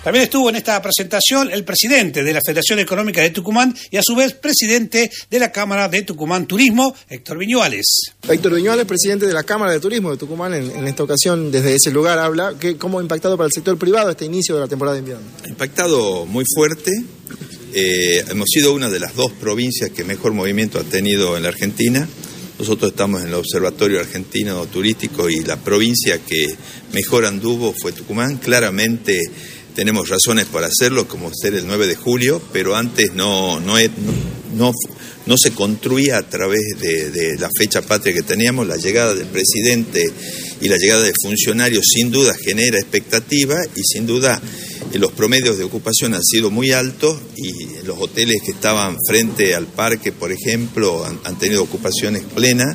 También estuvo en esta presentación el presidente de la Federación Económica de Tucumán y a su vez presidente de la Cámara de Tucumán Turismo, Héctor Viñuales. Héctor Viñuales, presidente de la Cámara de Turismo de Tucumán, en esta ocasión desde ese lugar habla cómo ha impactado para el sector privado este inicio de la temporada de invierno. Ha impactado muy fuerte. Hemos sido una de las dos provincias que mejor movimiento ha tenido en la Argentina. Nosotros estamos en el Observatorio Argentino Turístico y la provincia que mejor anduvo fue Tucumán. Claramente tenemos razones para hacerlo, como ser el 9 de julio, pero antes no se construía a través de la fecha patria que teníamos. La llegada del presidente y la llegada de funcionarios sin duda genera expectativa y sin duda los promedios de ocupación han sido muy altos y los hoteles que estaban frente al parque, por ejemplo, han tenido ocupaciones plenas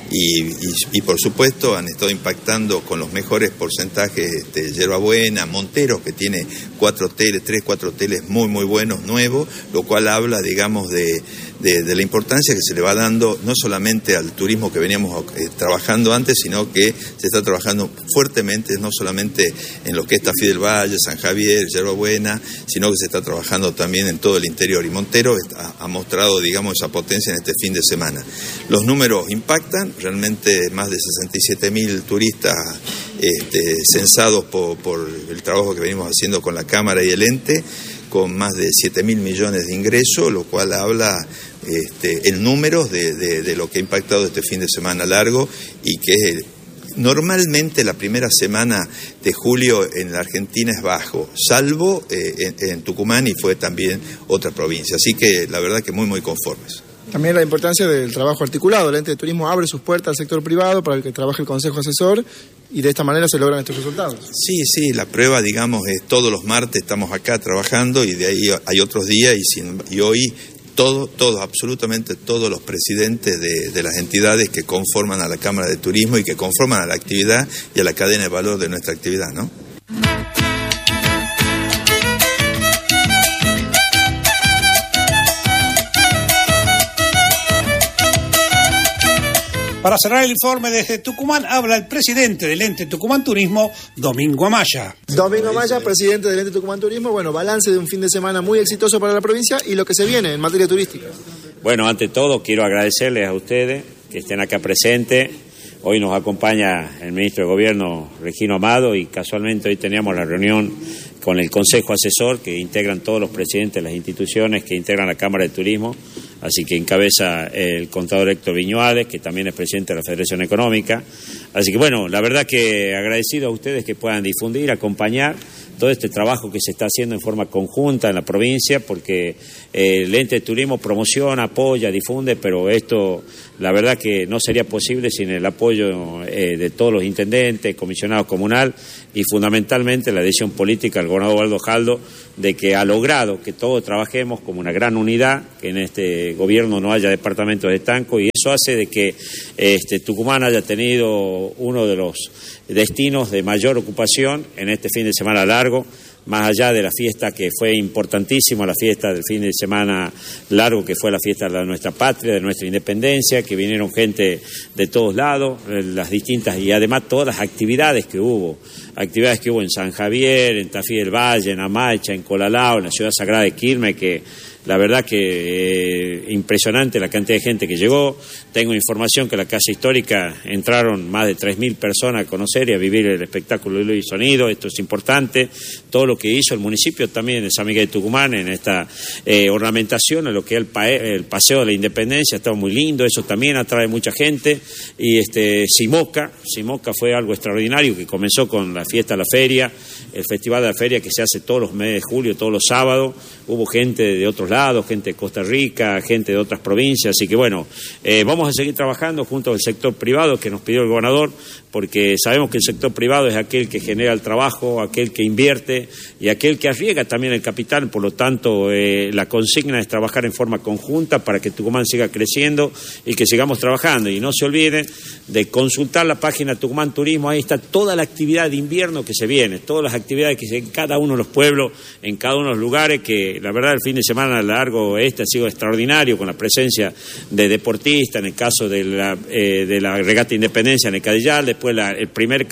y por supuesto han estado impactando con los mejores porcentajes de Yerbabuena, Monteros, que tiene 4 hoteles muy muy buenos, nuevos, lo cual habla, digamos, de la importancia que se le va dando no solamente al turismo que veníamos trabajando antes, sino que se está trabajando fuertemente, no solamente en lo que es Tafí del Valle, San Javier, Yerbabuena, sino que se está trabajando también en todo el interior. Y Montero ha mostrado, digamos, esa potencia en este fin de semana. Los números impactan, realmente más de 67.000 turistas censados por el trabajo que venimos haciendo con la Cámara y el ente, con más de 7.000 millones de ingresos, lo cual habla en números de lo que ha impactado este fin de semana largo y que normalmente la primera semana de julio en la Argentina es bajo, salvo en Tucumán y fue también otra provincia. Así que la verdad que muy conformes. También la importancia del trabajo articulado. El ente de turismo abre sus puertas al sector privado para el que trabaje el Consejo Asesor y de esta manera se logran estos resultados. Sí, la prueba, digamos, es todos los martes estamos acá trabajando y de ahí hay otros días y hoy absolutamente todos los presidentes de las entidades que conforman a la Cámara de Turismo y que conforman a la actividad y a la cadena de valor de nuestra actividad, ¿no? Para cerrar el informe desde Tucumán, habla el presidente del ente Tucumán Turismo, Domingo Amaya. Domingo Amaya, presidente del ente Tucumán Turismo. Bueno, balance de un fin de semana muy exitoso para la provincia y lo que se viene en materia turística. Bueno, ante todo quiero agradecerles a ustedes que estén acá presentes. Hoy nos acompaña el ministro de Gobierno, Regino Amado, y casualmente hoy teníamos la reunión con el Consejo Asesor, que integran todos los presidentes de las instituciones que integran la Cámara de Turismo, así que encabeza el contador Héctor Viñuales, que también es presidente de la Federación Económica. Así que bueno, la verdad que agradecido a ustedes que puedan difundir, acompañar todo este trabajo que se está haciendo en forma conjunta en la provincia, porque el ente de turismo promociona, apoya, difunde, pero esto la verdad que no sería posible sin el apoyo de todos los intendentes, comisionados comunal y fundamentalmente la decisión política del gobernador Waldo Jaldo de que ha logrado que todos trabajemos como una gran unidad, que en este gobierno no haya departamentos de estanco y eso hace de que Tucumán haya tenido uno de los destinos de mayor ocupación en este fin de semana largo, más allá de la fiesta que fue importantísima, la fiesta del fin de semana largo que fue la fiesta de nuestra patria, de nuestra independencia, que vinieron gente de todos lados, las distintas y además todas las actividades que hubo en San Javier, en Tafí del Valle, en Amaicha, en Colalao, en la ciudad sagrada de Quilmes, que la verdad que impresionante la cantidad de gente que llegó. Tengo información que en la Casa Histórica entraron más de 3.000 personas a conocer y a vivir el espectáculo de luz y sonido. Esto es importante. Todo lo que hizo el municipio también de San Miguel de Tucumán en esta ornamentación, en lo que es el Paseo de la Independencia, estaba muy lindo. Eso también atrae mucha gente. Y Simoca fue algo extraordinario que comenzó con la fiesta de la feria, el Festival de la Feria que se hace todos los meses de julio, todos los sábados. Hubo gente de otros lados, gente de Costa Rica, gente de otras provincias, así que bueno, vamos a seguir trabajando junto al sector privado que nos pidió el gobernador, porque sabemos que el sector privado es aquel que genera el trabajo, aquel que invierte y aquel que arriesga también el capital, por lo tanto la consigna es trabajar en forma conjunta para que Tucumán siga creciendo y que sigamos trabajando. Y no se olviden de consultar la página Tucumán Turismo, ahí está toda la actividad de invierno que se viene, todas las actividades que en cada uno de los pueblos, en cada uno de los lugares, que la verdad el fin de semana largo ha sido extraordinario, con la presencia de deportistas, en el caso de la Regata Independencia en el Cadillal, después el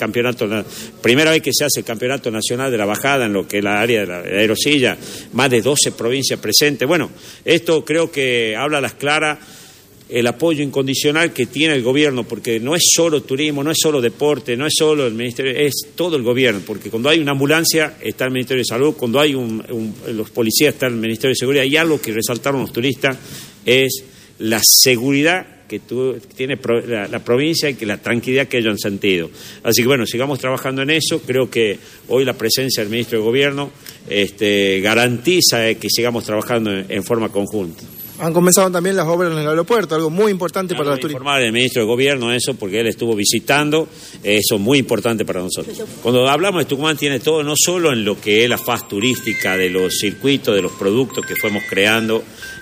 primera vez que se hace el campeonato nacional de la bajada en lo que es la área de la aerosilla, más de 12 provincias presentes. Bueno, esto creo que habla a las claras el apoyo incondicional que tiene el gobierno, porque no es solo turismo, no es solo deporte, no es solo el Ministerio, es todo el gobierno, porque cuando hay una ambulancia está el Ministerio de Salud, cuando hay los policías está el Ministerio de Seguridad, y algo que resaltaron los turistas es la seguridad que tiene la provincia y que la tranquilidad que ellos han sentido. Así que bueno, sigamos trabajando en eso. Creo que hoy la presencia del Ministro de Gobierno garantiza que sigamos trabajando en forma conjunta. Han comenzado también las obras en el aeropuerto, algo muy importante para los turistas. Informar al Ministro de Gobierno eso, porque él estuvo visitando, eso es muy importante para nosotros. Cuando hablamos de Tucumán tiene todo, no solo en lo que es la faz turística, de los circuitos, de los productos que fuimos creando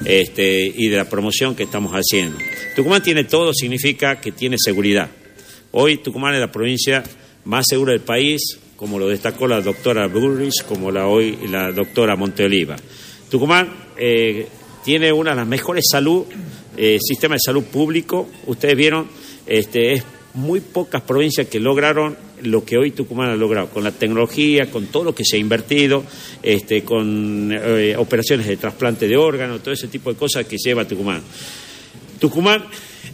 y de la promoción que estamos haciendo. Tucumán tiene todo, significa que tiene seguridad. Hoy Tucumán es la provincia más segura del país, como lo destacó la doctora Burris, como hoy la doctora Monteoliva. Tucumán tiene una de las mejores sistemas de salud público. Ustedes vieron, es muy pocas provincias que lograron lo que hoy Tucumán ha logrado, con la tecnología, con todo lo que se ha invertido, con operaciones de trasplante de órganos, todo ese tipo de cosas que lleva Tucumán. Tucumán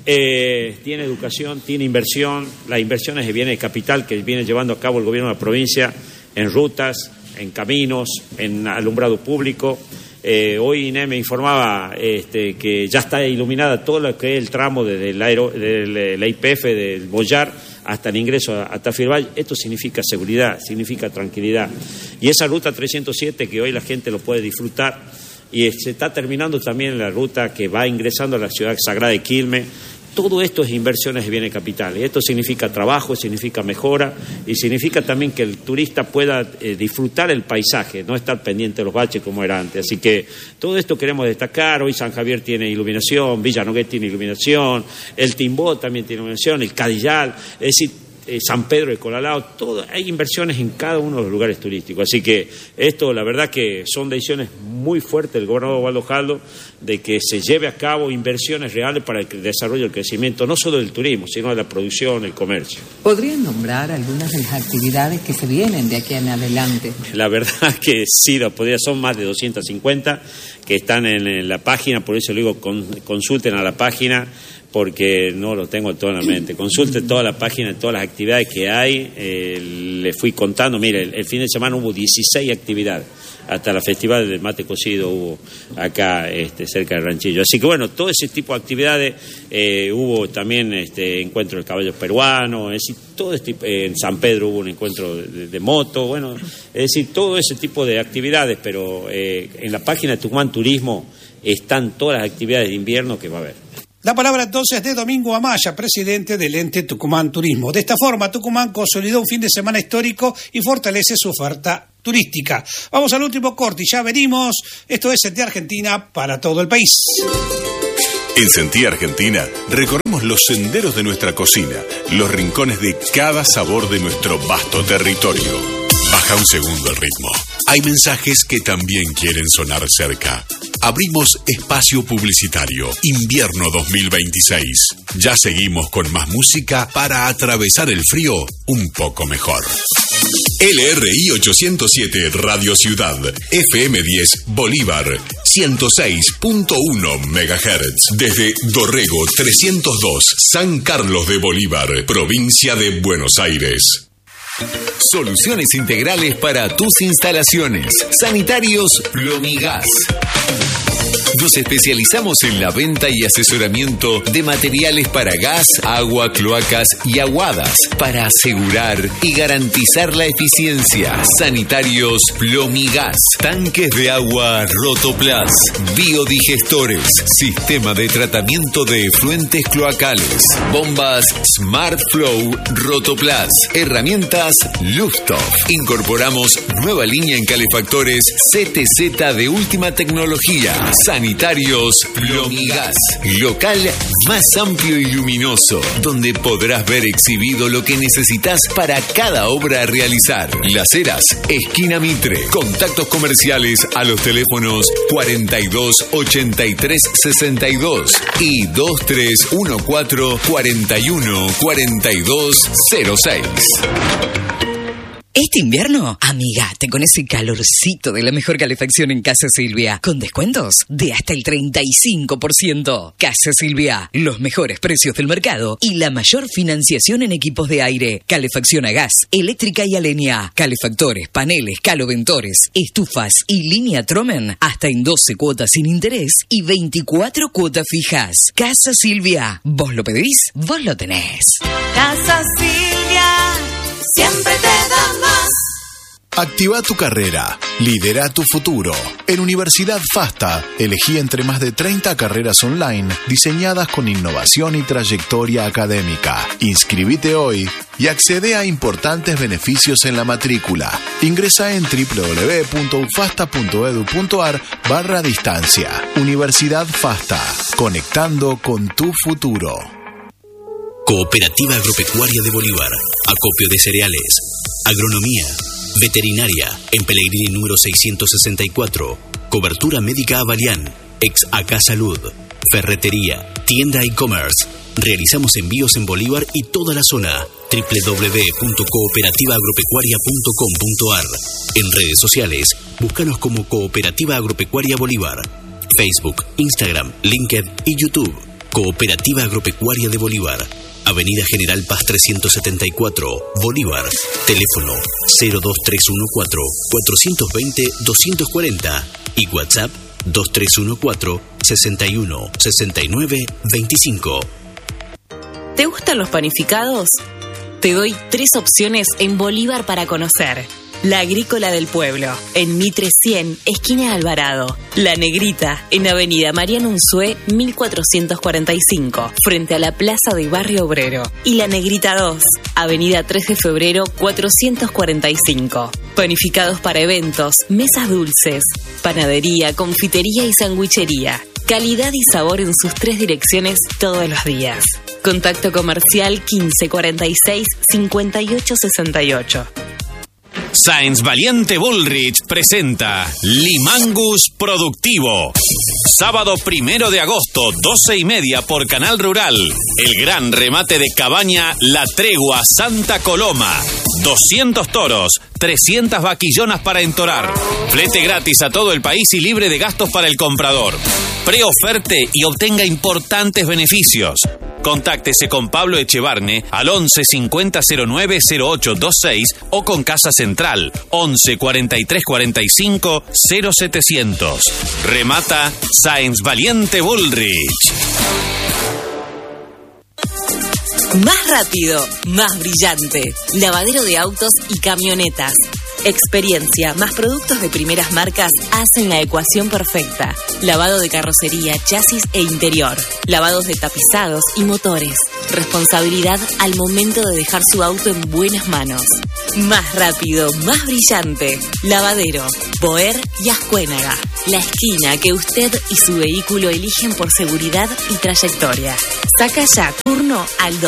tiene educación, tiene inversión, las inversiones de bienes de capital que viene llevando a cabo el gobierno de la provincia en rutas, en caminos, en alumbrado público. Hoy Inés me informaba que ya está iluminada todo lo que es el tramo desde la IPF del Boyar hasta el ingreso a Tafirvalle. Esto significa seguridad, significa tranquilidad. Y esa ruta 307 que hoy la gente lo puede disfrutar, y se está terminando también la ruta que va ingresando a la ciudad sagrada de Quilmes. Todo esto es inversiones de bienes capitales. Esto significa trabajo, significa mejora y significa también que el turista pueda disfrutar el paisaje, no estar pendiente de los baches como era antes. Así que todo esto queremos destacar. Hoy San Javier tiene iluminación, Villa Noguet tiene iluminación, el Timbó también tiene iluminación, el Cadillal, es decir, San Pedro de Colalao, todo, hay inversiones en cada uno de los lugares turísticos. Así que esto, la verdad que son decisiones muy fuertes del gobernador Osvaldo Jaldo, de que se lleve a cabo inversiones reales para el desarrollo y el crecimiento, no solo del turismo, sino de la producción, el comercio. ¿Podrían nombrar algunas de las actividades que se vienen de aquí en adelante? La verdad que sí, son más de 250 que están en la página, por eso le digo, consulten a la página, porque no lo tengo todo en la mente. Consulte toda la página, todas las actividades que hay. Le fui contando, mire, el fin de semana hubo 16 actividades. Hasta la festival del mate cocido hubo acá cerca del Ranchillo. Así que bueno, todo ese tipo de actividades, hubo también encuentro del caballo peruano, es decir, todo en San Pedro hubo un encuentro de moto, bueno, es decir, todo ese tipo de actividades, pero en la página de Tucumán Turismo están todas las actividades de invierno que va a haber. La palabra entonces de Domingo Amaya, presidente del ente Tucumán Turismo. De esta forma, Tucumán consolidó un fin de semana histórico y fortalece su oferta turística. Vamos al último corte y ya venimos. Esto es Sentí Argentina para todo el país. En Sentí Argentina recorremos los senderos de nuestra cocina, los rincones de cada sabor de nuestro vasto territorio. Baja un segundo el ritmo. Hay mensajes que también quieren sonar cerca. Abrimos espacio publicitario, invierno 2026. Ya seguimos con más música para atravesar el frío un poco mejor. LRI 807 Radio Ciudad, FM 10 Bolívar, 106.1 MHz. Desde Dorrego 302, San Carlos de Bolívar, provincia de Buenos Aires. Soluciones integrales para tus instalaciones. Sanitarios Plomigas. Nos especializamos en la venta y asesoramiento de materiales para gas, agua, cloacas y aguadas para asegurar y garantizar la eficiencia. Sanitarios Plomigas. Tanques de agua Rotoplas. Biodigestores. Sistema de tratamiento de efluentes cloacales. Bombas Smart Flow Rotoplas. Herramientas Lufthof. Incorporamos nueva línea en calefactores CTZ de última tecnología. Sanitarios Plomigas, local más amplio y luminoso, donde podrás ver exhibido lo que necesitas para cada obra a realizar. Las Heras, esquina Mitre. Contactos comerciales a los teléfonos 42 83 62 y 2314 41 42 06. Este invierno, amigate con ese calorcito de la mejor calefacción en Casa Silvia, con descuentos de hasta el 35%. Casa Silvia, los mejores precios del mercado y la mayor financiación en equipos de aire, calefacción a gas, eléctrica y a leña, calefactores, paneles, caloventores, estufas y línea Tromen, hasta en 12 cuotas sin interés y 24 cuotas fijas. Casa Silvia, vos lo pedís, vos lo tenés. Casa Silvia, siempre te da más. Activa tu carrera, lidera tu futuro. En Universidad FASTA, elegí entre más de 30 carreras online diseñadas con innovación y trayectoria académica. Inscribite hoy y accede a importantes beneficios en la matrícula. Ingresa en www.ufasta.edu.ar/distancia. Universidad FASTA, conectando con tu futuro. Cooperativa Agropecuaria de Bolívar. Acopio de cereales, agronomía, veterinaria, en Pellegrini número 664. Cobertura médica Avalian, ex AK Salud. Ferretería, tienda e-commerce. Realizamos envíos en Bolívar y toda la zona. www.cooperativaagropecuaria.com.ar. En redes sociales, búscanos como Cooperativa Agropecuaria Bolívar. Facebook, Instagram, LinkedIn y YouTube. Cooperativa Agropecuaria de Bolívar. Avenida General Paz 374, Bolívar. Teléfono 02314-420-240 y WhatsApp 2314-61-69-25. ¿Te gustan los panificados? Te doy 3 opciones en Bolívar para conocer. La Agrícola del Pueblo, en Mitre 100, esquina Alvarado. La Negrita, en Avenida Mariano Unzué, 1445, frente a la Plaza de Barrio Obrero. Y La Negrita 2, Avenida 3 de Febrero, 445. Panificados para eventos, mesas dulces, panadería, confitería y sandwichería. Calidad y sabor en sus 3 direcciones todos los días. Contacto comercial 1546-5868. Sáenz Valiente Bullrich presenta Limangus Productivo. Sábado 1 de agosto, 12:30 por Canal Rural. El gran remate de cabaña La Tregua Santa Coloma. 200 toros, 300 vaquillonas para entorar. Flete gratis a todo el país y libre de gastos para el comprador. Preoferte y obtenga importantes beneficios. Contáctese con Pablo Echevarne al 11 50 09 0826 o con Casa Central 11 43 45 0700. Remata Sáenz Valiente Bullrich. Más rápido, más brillante. Lavadero de autos y camionetas. Experiencia más productos de primeras marcas hacen la ecuación perfecta. Lavado de carrocería, chasis e interior. Lavados de tapizados y motores. Responsabilidad al momento de dejar su auto en buenas manos. Más rápido, más brillante. Lavadero, Boer y Ascuénaga. La esquina que usted y su vehículo eligen por seguridad y trayectoria. Saca ya turno al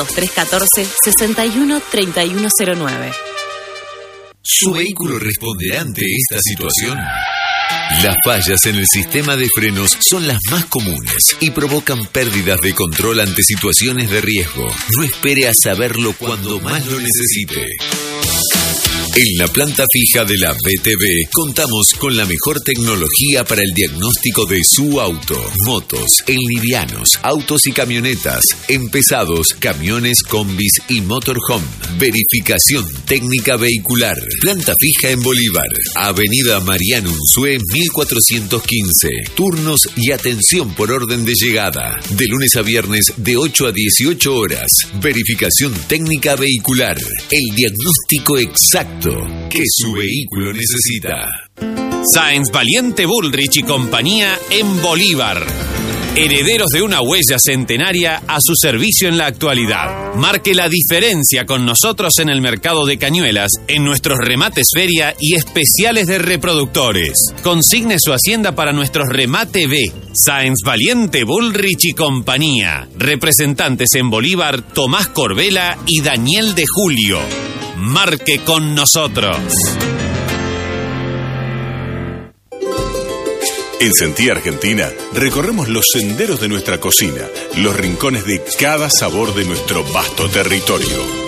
2314-613109. ¿Su vehículo responderá ante esta situación? Las fallas en el sistema de frenos son las más comunes y provocan pérdidas de control ante situaciones de riesgo. No espere a saberlo cuando más lo necesite. En la planta fija de la BTV contamos con la mejor tecnología para el diagnóstico de su auto, motos, en livianos, autos y camionetas, en pesados, camiones, combis y motorhome. Verificación técnica vehicular. Planta fija en Bolívar, Avenida Mariano Unzué 1415. Turnos y atención por orden de llegada. De lunes a viernes de 8 a 18 horas. Verificación técnica vehicular. El diagnóstico exacto que su vehículo necesita. Sáenz Valiente Bullrich y compañía en Bolívar. Herederos de una huella centenaria a su servicio en la actualidad. Marque la diferencia con nosotros en el mercado de Cañuelas, en nuestros remates feria y especiales de reproductores. Consigne su hacienda para nuestros remate B. Sáenz Valiente, Bullrich y compañía. Representantes en Bolívar, Tomás Corbela y Daniel de Julio. Marque con nosotros. En Sentía Argentina recorremos los senderos de nuestra cocina, los rincones de cada sabor de nuestro vasto territorio.